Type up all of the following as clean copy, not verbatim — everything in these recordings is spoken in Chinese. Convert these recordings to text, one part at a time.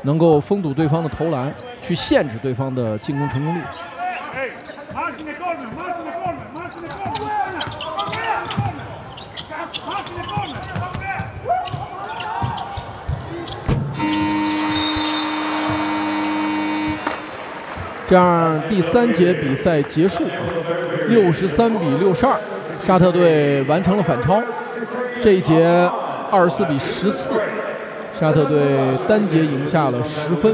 能够封堵对方的投篮，去限制对方的进攻成功率。这样，第3节比赛结束，63比62，沙特队完成了反超。这一节24比14，沙特队单节赢下了10分。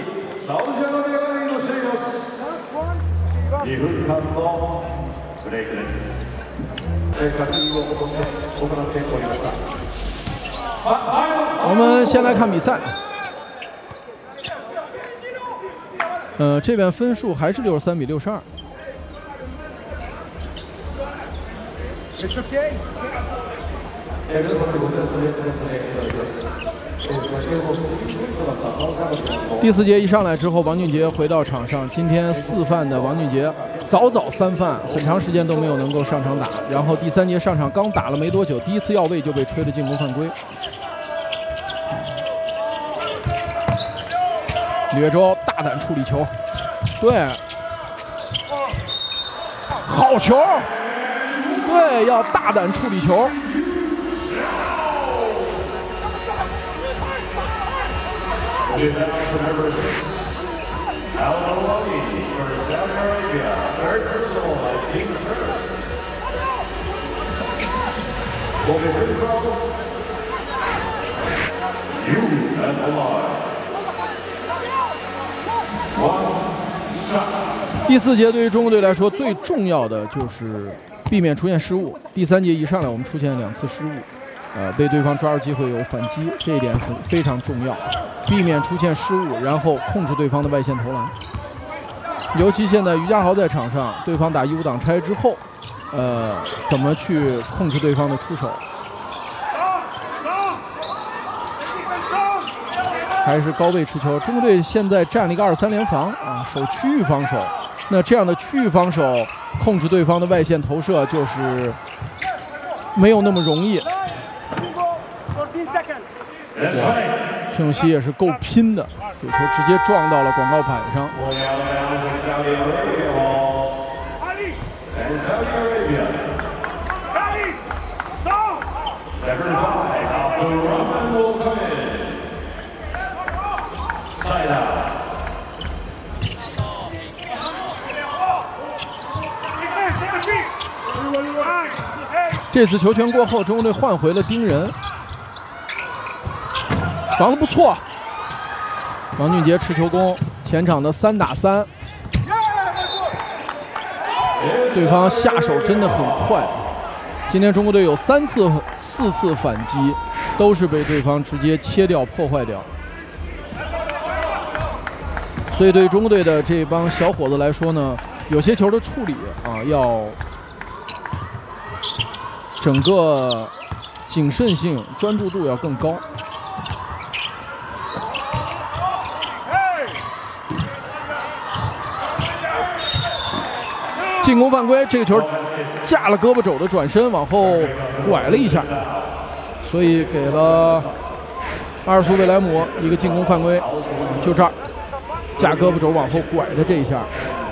我们先来看比赛。这边分数还是63比62。第4节一上来之后，王俊杰回到场上。今天4犯的王俊杰，早3犯，很长时间都没有能够上场打。然后第3节上场刚打了没多久，第一次要位就被吹了进攻犯规。吕越州大胆处理球，对，好球，对，要大胆处理球。第4节对于中国队来说最重要的就是避免出现失误。第3节一上来我们出现2次失误，被对方抓住机会有反击，这一点非常重要，避免出现失误，然后控制对方的外线投篮。尤其现在于家豪在场上，对方打15挡拆之后，怎么去控制对方的出手？还是高位持球。中国队现在占了一个2-3联防啊，守区域防守。那这样的区域防守控制对方的外线投射就是没有那么容易。崔永熙也是够拼的，这球直接撞到了广告板上。这次球权过后，中国队换回了丁仁，防得不错。王俊杰持球攻，前场的3打3，对方下手真的很快。今天中国队有4次反击，都是被对方直接切掉、破坏掉。所以对于中国队的这帮小伙子来说呢，有些球的处理啊，要整个谨慎性、专注度要更高。进攻犯规，这个球架了胳膊肘的转身往后拐了一下，所以给了阿尔苏贝莱姆一个进攻犯规，就这儿架胳膊肘往后拐的这一下。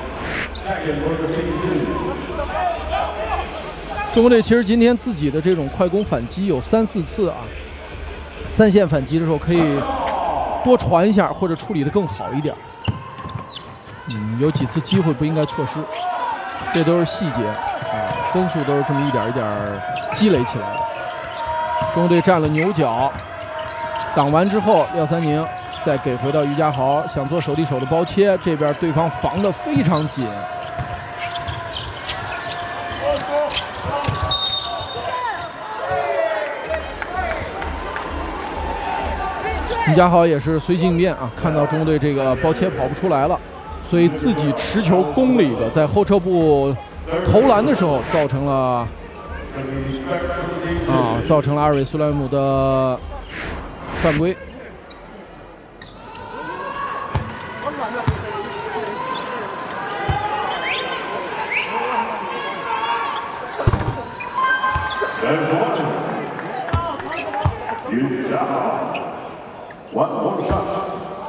中国队其实今天自己的这种快攻反击有3-4次啊，3线反击的时候可以多传一下或者处理得更好一点。有几次机会不应该错失，这都是细节啊，分数都是这么一点一点积累起来的。中国队占了牛角，挡完之后廖三宁再给回到于家豪，想做手递手的包切，这边对方防得非常紧。于家豪也是随机应变啊，看到中国队这个包切跑不出来了，所以自己持球攻了一个，在后撤步投篮的时候造成了阿尔韦苏莱姆的犯规。 One more shot.